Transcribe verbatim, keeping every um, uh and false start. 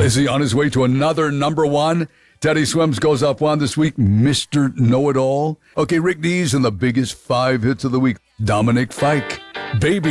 is he on his way to another number one? Teddy Swims goes up one this week. Mister Know-It-All. Okay, Rick Dees and the biggest five hits of the week. Dominic Fike. Baby.